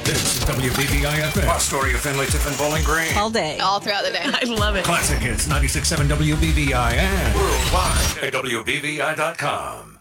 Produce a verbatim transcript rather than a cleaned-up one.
This is W B V I F M. Astoria, Findlay, Tiffin, Bowling Green. All day. All throughout the day. I love it. Classic Hits ninety-six point seven W B V I and worldwide at W B V I dot com.